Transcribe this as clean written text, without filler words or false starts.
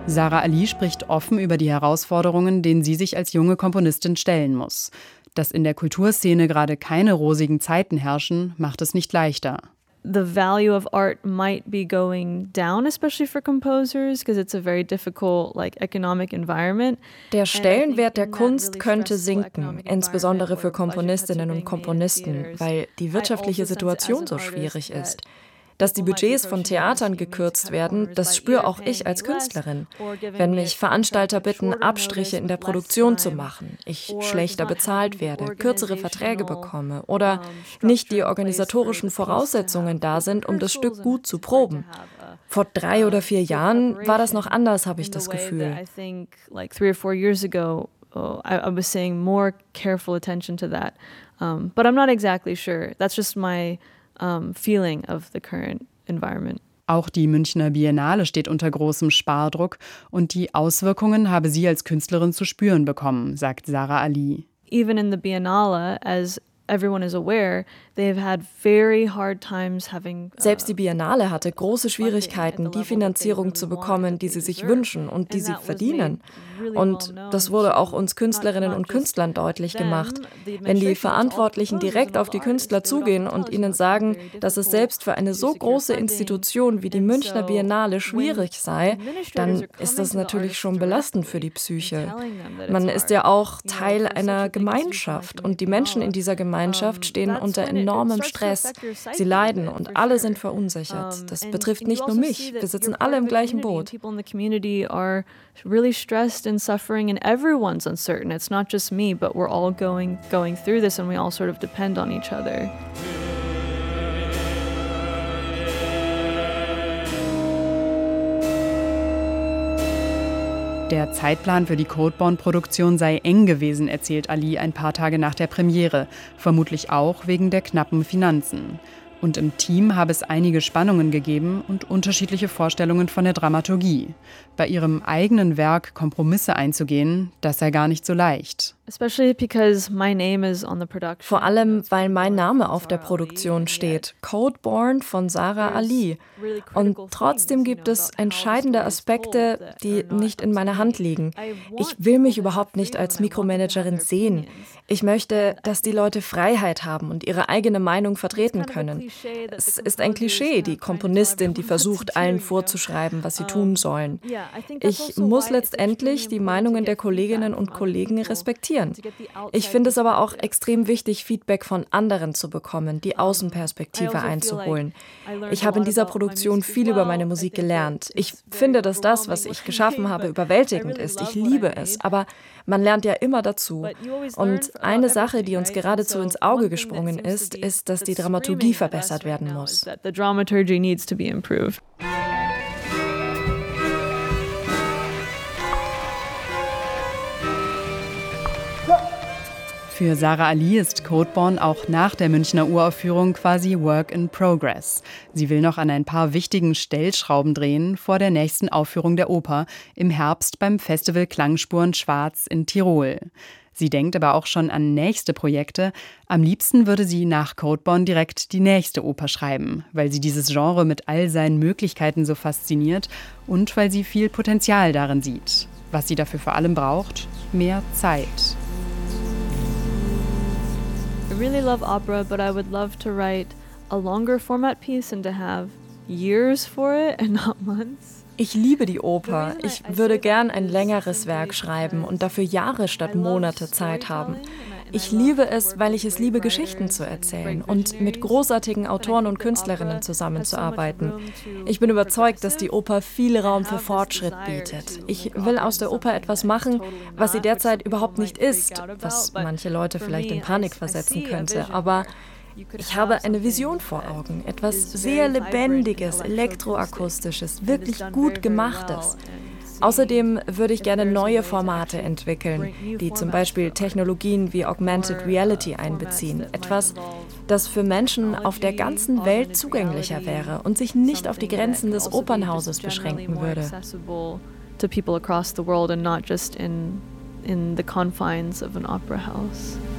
Sarah Ali spricht offen über die Herausforderungen, denen sie sich als junge Komponistin stellen muss. Dass in der Kulturszene gerade keine rosigen Zeiten herrschen, macht es nicht leichter. The value of art might be going down, especially for composers, because it's a very difficult, economic environment. Der Stellenwert der Kunst könnte sinken, insbesondere für Komponistinnen und Komponisten, weil die wirtschaftliche Situation so schwierig ist. Dass die Budgets von Theatern gekürzt werden, das spüre auch ich als Künstlerin. Wenn mich Veranstalter bitten, Abstriche in der Produktion zu machen, ich schlechter bezahlt werde, kürzere Verträge bekomme oder nicht die organisatorischen Voraussetzungen da sind, um das Stück gut zu proben. Vor 3 oder 4 Jahren war das noch anders, habe ich das Gefühl. I was paying more careful attention to that. But I'm not exactly sure. That's just my feeling of the current environment. Auch die Münchner Biennale steht unter großem Spardruck und die Auswirkungen habe sie als Künstlerin zu spüren bekommen, sagt Sarah Ali. Even in the Biennale, as everyone is aware, they've had very hard times having. Selbst die Biennale hatte große Schwierigkeiten, die Finanzierung zu bekommen, die sie sich wünschen und die sie verdienen. Und das wurde auch uns Künstlerinnen und Künstlern deutlich gemacht. Wenn die Verantwortlichen direkt auf die Künstler zugehen und ihnen sagen, dass es selbst für eine so große Institution wie die Münchner Biennale schwierig sei, dann ist das natürlich schon belastend für die Psyche. Man ist ja auch Teil einer Gemeinschaft und die Menschen in dieser Gemeinschaft stehen unter enormem Stress. Sie leiden und alle sind verunsichert. Das betrifft nicht nur mich. Wir sitzen alle im gleichen Boot. Really stressed and suffering, and everyone's uncertain. It's not just me, but we're all going through this, and we all sort of depend on each other. Der Zeitplan für die Codeborn-Produktion sei eng gewesen, erzählt Ali ein paar Tage nach der Premiere, vermutlich auch wegen der knappen Finanzen. Und im Team habe es einige Spannungen gegeben und unterschiedliche Vorstellungen von der Dramaturgie. Bei ihrem eigenen Werk Kompromisse einzugehen, das sei gar nicht so leicht. Vor allem, weil mein Name auf der Produktion steht, Codeborn von Sarah Ali. Und trotzdem gibt es entscheidende Aspekte, die nicht in meiner Hand liegen. Ich will mich überhaupt nicht als Mikromanagerin sehen. Ich möchte, dass die Leute Freiheit haben und ihre eigene Meinung vertreten können. Es ist ein Klischee, die Komponistin, die versucht, allen vorzuschreiben, was sie tun sollen. Ich muss letztendlich die Meinungen der Kolleginnen und Kollegen respektieren. Ich finde es aber auch extrem wichtig, Feedback von anderen zu bekommen, die Außenperspektive einzuholen. Ich habe in dieser Produktion viel über meine Musik gelernt. Ich finde, dass das, was ich geschaffen habe, überwältigend ist. Ich liebe es, aber man lernt ja immer dazu. Und eine Sache, die uns geradezu ins Auge gesprungen ist, dass die Dramaturgie verbessert werden muss. Für Sarah Ali ist Codeborn auch nach der Münchner Uraufführung quasi Work in Progress. Sie will noch an ein paar wichtigen Stellschrauben drehen vor der nächsten Aufführung der Oper im Herbst beim Festival Klangspuren Schwarz in Tirol. Sie denkt aber auch schon an nächste Projekte. Am liebsten würde sie nach Codeborn direkt die nächste Oper schreiben, weil sie dieses Genre mit all seinen Möglichkeiten so fasziniert und weil sie viel Potenzial darin sieht. Was sie dafür vor allem braucht? Mehr Zeit. I really love opera, but I would love to write a longer format piece and to have years for it and not months. Ich liebe die Oper. Ich würde gern ein längeres Werk schreiben und dafür Jahre statt Monate Zeit haben. Ich liebe es, weil ich es liebe, Geschichten zu erzählen und mit großartigen Autoren und Künstlerinnen zusammenzuarbeiten. Ich bin überzeugt, dass die Oper viel Raum für Fortschritt bietet. Ich will aus der Oper etwas machen, was sie derzeit überhaupt nicht ist, was manche Leute vielleicht in Panik versetzen könnte. Aber ich habe eine Vision vor Augen, etwas sehr Lebendiges, Elektroakustisches, wirklich gut Gemachtes. Außerdem würde ich gerne neue Formate entwickeln, die zum Beispiel Technologien wie Augmented Reality einbeziehen. Etwas, das für Menschen auf der ganzen Welt zugänglicher wäre und sich nicht auf die Grenzen des Opernhauses beschränken würde. To people across the world and not just in the confines of an opera house.